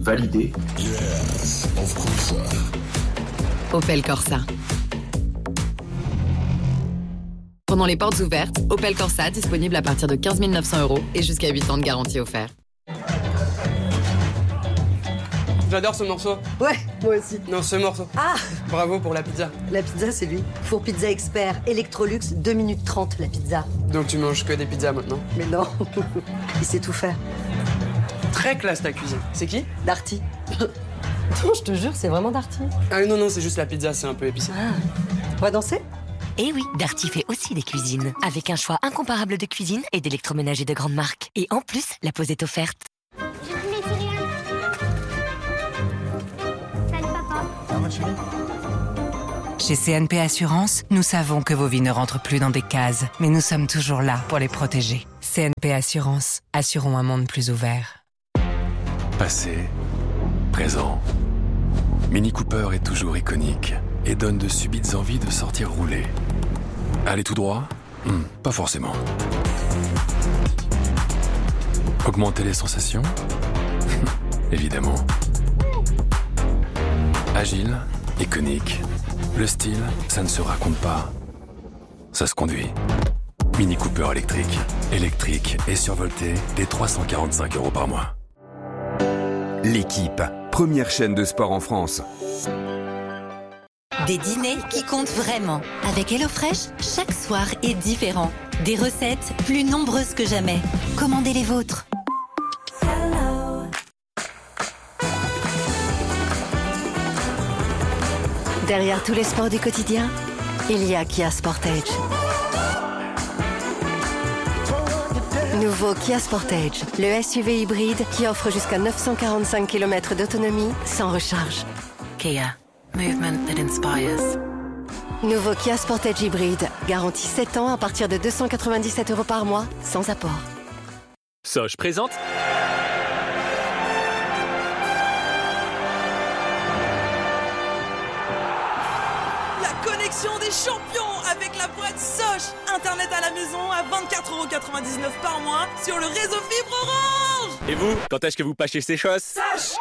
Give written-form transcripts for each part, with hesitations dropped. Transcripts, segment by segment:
Validé. Yes, of course. Opel Corsa. Pendant les portes ouvertes, Opel Corsa disponible à partir de 15 900 € et jusqu'à 8 ans de garantie offerte. J'adore ce morceau. Ouais, moi aussi. Non, ce morceau. Ah, Bravo pour la pizza. la pizza, c'est lui. Four Pizza Expert, Electrolux, 2 minutes 30 la pizza. Donc tu manges que des pizzas maintenant. Mais non, il sait tout faire. Très classe ta cuisine. C'est qui? Darty. Non, je te jure, c'est vraiment Darty. Ah non, c'est juste la pizza, c'est un peu épicé. On va danser? Et oui, Darty fait aussi des cuisines, avec un choix incomparable de cuisine et d'électroménager de grande marque. Et en plus, la pause est offerte. Chez CNP Assurance, nous savons que vos vies ne rentrent plus dans des cases, mais nous sommes toujours là pour les protéger. CNP Assurance, assurons un monde plus ouvert. Passé, présent. Mini Cooper est toujours iconique et donne de subites envies de sortir rouler. Aller tout droit? Pas forcément. Augmenter les sensations? Évidemment. Agile, iconique. Le style, ça ne se raconte pas. Ça se conduit. Mini Cooper électrique. Électrique et survolté dès 345 € par mois. L'équipe, première chaîne de sport en France. Des dîners qui comptent vraiment. Avec HelloFresh, chaque soir est différent. Des recettes plus nombreuses que jamais. Commandez les vôtres. Derrière tous les sports du quotidien, il y a Kia Sportage. Nouveau Kia Sportage, le SUV hybride qui offre jusqu'à 945 km d'autonomie sans recharge. Kia, movement that inspires. Nouveau Kia Sportage hybride, garantie 7 ans à partir de 297 € par mois, sans apport. Soch présente. Des champions avec la boîte Soch. Internet à la maison à 24,99 € par mois sur le réseau fibre Orange. Et vous, quand est-ce que vous pâchez ces choses? Soch.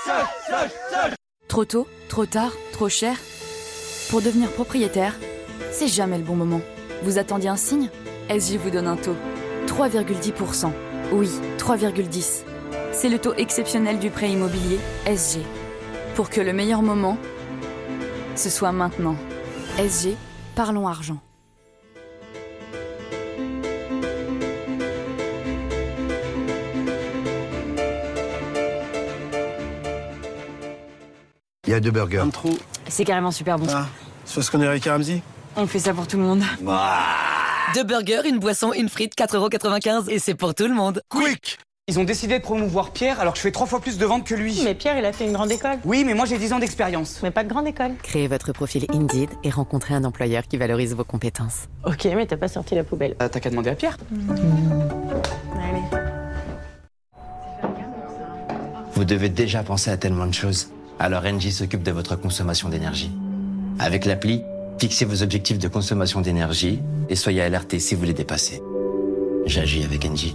Trop tôt, trop tard, trop cher. Pour devenir propriétaire, c'est jamais le bon moment. Vous attendiez un signe? SG vous donne un taux. 3,10%. Oui, 3,10. C'est le taux exceptionnel du prêt immobilier SG. Pour que le meilleur moment, ce soit maintenant. SG, parlons argent. Il y a 2 burgers. Un trop. C'est carrément super bon. Ah, c'est parce qu'on est avec Ramsey. On fait ça pour tout le monde. 2 burgers, une boisson, une frite, 4,95 € et c'est pour tout le monde. Quick! Ils ont décidé de promouvoir Pierre alors que je fais 3 fois plus de ventes que lui. Mais Pierre, il a fait une grande école. Oui, mais moi j'ai 10 ans d'expérience. Mais pas de grande école. Créez votre profil Indeed et rencontrez un employeur qui valorise vos compétences. Ok, mais t'as pas sorti la poubelle. T'as qu'à demander à Pierre. Allez. Vous devez déjà penser à tellement de choses. Alors Engie s'occupe de votre consommation d'énergie. Avec l'appli, fixez vos objectifs de consommation d'énergie et soyez alertés si vous les dépassez. J'agis avec Engie.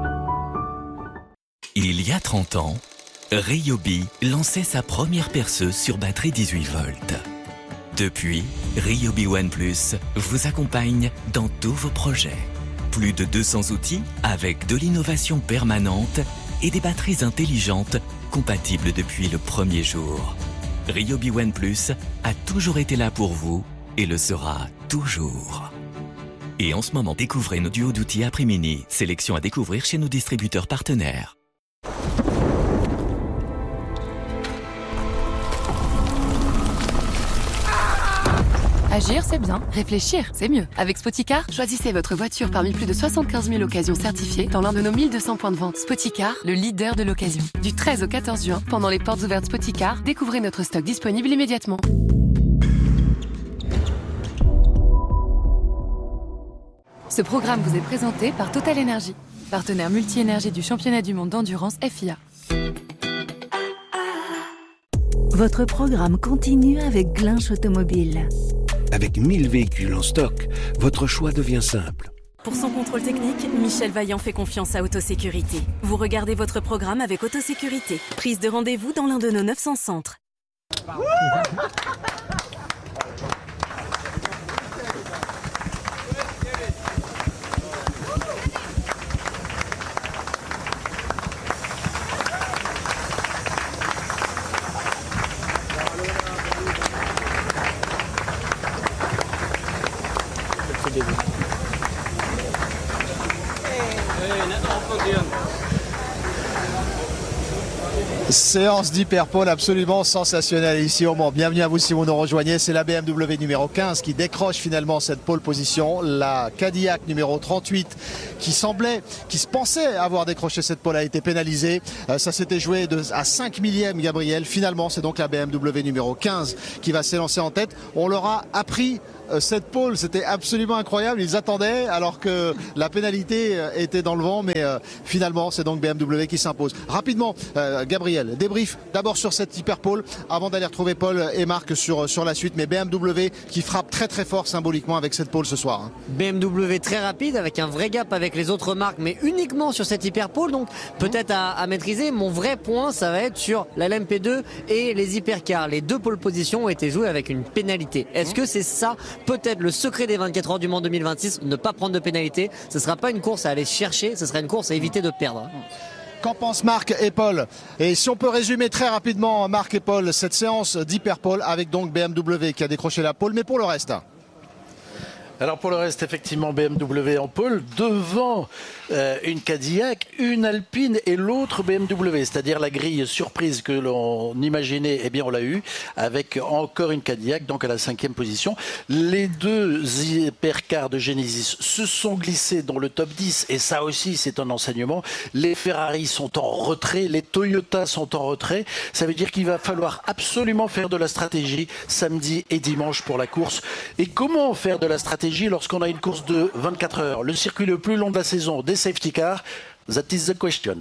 Il y a 30 ans, Ryobi lançait sa première perceuse sur batterie 18 volts. Depuis, Ryobi One Plus vous accompagne dans tous vos projets. Plus de 200 outils avec de l'innovation permanente et des batteries intelligentes compatibles depuis le premier jour. Ryobi One Plus a toujours été là pour vous et le sera toujours. Et en ce moment, découvrez nos duos d'outils Après-Mini, sélection à découvrir chez nos distributeurs partenaires. Agir, c'est bien. Réfléchir, c'est mieux. Avec Spoticar, choisissez votre voiture parmi plus de 75 000 occasions certifiées dans l'un de nos 1200 points de vente. Spoticar, le leader de l'occasion. Du 13 au 14 juin, pendant les portes ouvertes Spoticar, découvrez notre stock disponible immédiatement. Ce programme vous est présenté par Total Energy, partenaire multi-énergie du championnat du monde d'endurance FIA. Votre programme continue avec Glinch Automobile. Avec 1000 véhicules en stock, votre choix devient simple. Pour son contrôle contrôle technique, Michel Vaillant fait confiance à Autosécurité. Vous regardez votre programme avec Autosécurité. Prise de rendez-vous dans l'un de nos 900 centres. Séance d'Hyperpole absolument sensationnelle ici au Mans. Bienvenue à vous si vous nous rejoignez. C'est la BMW numéro 15 qui décroche finalement cette pole position. La Cadillac numéro 38 qui se pensait avoir décroché cette pole a été pénalisée. Ça s'était joué à 5 millièmes, Gabriel. Finalement, c'est donc la BMW numéro 15 qui va s'élancer en tête. On leur a appris cette pole, c'était absolument incroyable. Ils attendaient alors que la pénalité était dans le vent, mais finalement c'est donc BMW qui s'impose. Rapidement, Gabriel, débrief d'abord sur cette hyperpole avant d'aller retrouver Paul et Marc sur la suite, mais BMW qui frappe très très fort symboliquement avec cette pole ce soir. BMW très rapide avec un vrai gap avec les autres marques, mais uniquement sur cette hyperpole, donc peut-être à maîtriser. Mon vrai point, ça va être sur la LMP2 et les hypercars. Les deux pole positions ont été jouées avec une pénalité. Est-ce que c'est ça peut-être le secret des 24 heures du Mans 2026, ne pas prendre de pénalité? Ce ne sera pas une course à aller chercher, ce sera une course à éviter de perdre. Qu'en pensent Marc et Paul? Et si on peut résumer très rapidement, Marc et Paul, cette séance d'hyperpole avec donc BMW qui a décroché la pole, mais pour le reste? Alors pour le reste, effectivement, BMW en pole, devant une Cadillac, une Alpine et l'autre BMW, c'est-à-dire la grille surprise que l'on imaginait, eh bien on l'a eu, avec encore une Cadillac, donc à la 5e position. Les deux hypercars de Genesis se sont glissés dans le top 10, et ça aussi c'est un enseignement. Les Ferrari sont en retrait, les Toyota sont en retrait, ça veut dire qu'il va falloir absolument faire de la stratégie samedi et dimanche pour la course. Et comment faire de la stratégie lorsqu'on a une course de 24 heures, le circuit le plus long de la saison, des safety cars? That is the question.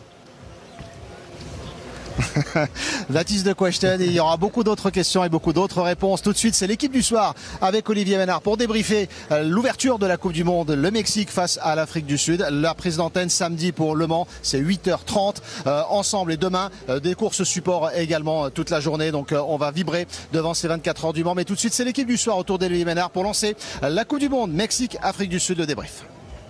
That is the question. Et il y aura beaucoup d'autres questions et beaucoup d'autres réponses. Tout de suite, c'est l'équipe du soir avec Olivier Ménard pour débriefer l'ouverture de la Coupe du Monde, le Mexique face à l'Afrique du Sud. La prise d'antenne samedi pour Le Mans, c'est 8h30 ensemble. Et demain, des courses support également toute la journée. Donc on va vibrer devant ces 24 heures du Mans. Mais tout de suite, c'est l'équipe du soir autour d'Olivier Ménard pour lancer la Coupe du Monde, Mexique, Afrique du Sud, le débrief.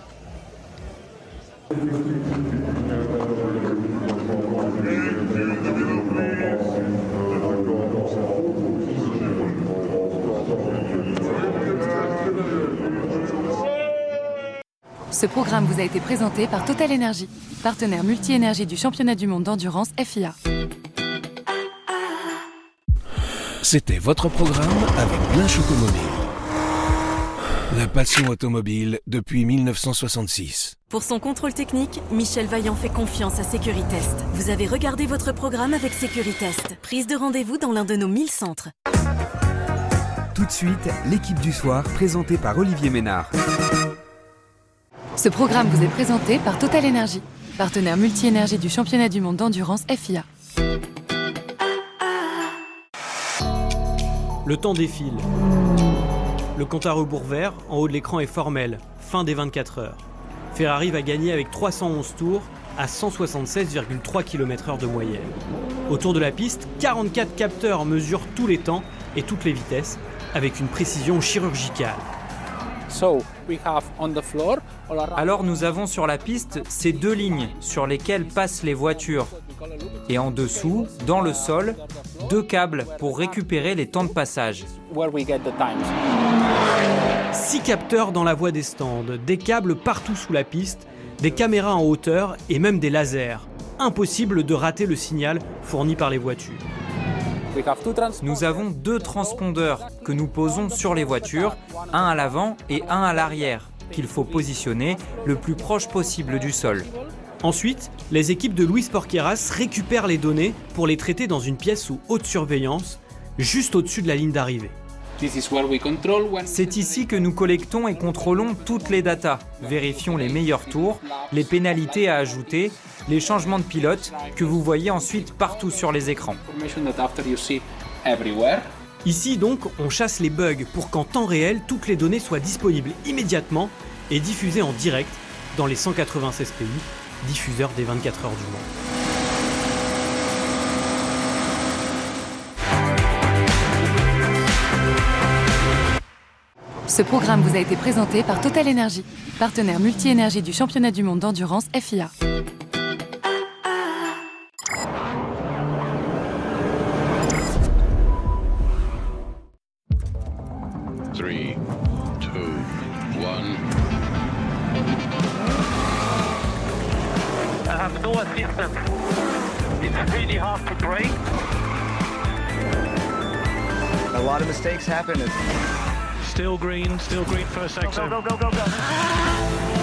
Ce programme vous a été présenté par Total Energy, partenaire multi-énergie du championnat du monde d'endurance FIA. C'était votre programme avec Blanche Automobile. La passion automobile depuis 1966. Pour son contrôle technique, Michel Vaillant fait confiance à Sécuritest. Vous avez regardé votre programme avec Sécuritest. Prise de rendez-vous dans l'un de nos 1000 centres. Tout de suite, l'équipe du soir présentée par Olivier Ménard. Ce programme vous est présenté par Total Energy, partenaire multi-énergie du championnat du monde d'endurance FIA. Le temps défile. Le compte à rebours vert en haut de l'écran est formel, fin des 24 heures. Ferrari va gagner avec 311 tours à 176,3 km/h de moyenne. Autour de la piste, 44 capteurs mesurent tous les temps et toutes les vitesses avec une précision chirurgicale. Alors nous avons sur la piste ces deux lignes sur lesquelles passent les voitures. Et en dessous, dans le sol, deux câbles pour récupérer les temps de passage. 6 capteurs dans la voie des stands, des câbles partout sous la piste, des caméras en hauteur et même des lasers. Impossible de rater le signal fourni par les voitures. Nous avons deux transpondeurs que nous posons sur les voitures, un à l'avant et un à l'arrière, qu'il faut positionner le plus proche possible du sol. Ensuite, les équipes de Luis Porqueras récupèrent les données pour les traiter dans une pièce sous haute surveillance, juste au-dessus de la ligne d'arrivée. C'est ici que nous collectons et contrôlons toutes les datas. Vérifions les meilleurs tours, les pénalités à ajouter, les changements de pilote que vous voyez ensuite partout sur les écrans. Ici donc, on chasse les bugs pour qu'en temps réel, toutes les données soient disponibles immédiatement et diffusée en direct dans les 196 pays, diffuseurs des 24 heures du Mans. Ce programme vous a été présenté par Total Energy, partenaire multi-énergie du championnat du monde d'endurance FIA. No assistance. It's really hard to brake. A lot of mistakes happen. Still green first sector. Go, go, go, go, go.